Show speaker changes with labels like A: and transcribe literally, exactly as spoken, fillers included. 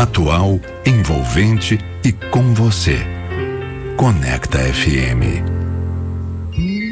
A: atual, envolvente e com você. Conecta F M.